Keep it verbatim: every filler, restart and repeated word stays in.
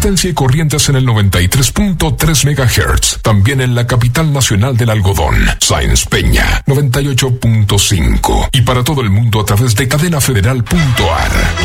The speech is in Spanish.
Potencia y corrientes en el noventa y tres punto tres megahertz. También en la capital nacional del algodón, Sáenz Peña, noventa y ocho punto cinco. Y para todo el mundo a través de cadena federal punto a r.